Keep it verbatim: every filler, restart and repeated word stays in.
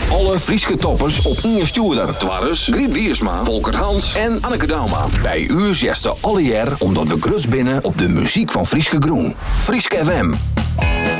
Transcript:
Alle Frieske toppers op één stuurder. Twarres, Griep Wiersma, Volker Hans en Anneke Dauma. Bij u zesde alle jaar omdat we grus binnen op de muziek van Frieske Groen. Frieske F M.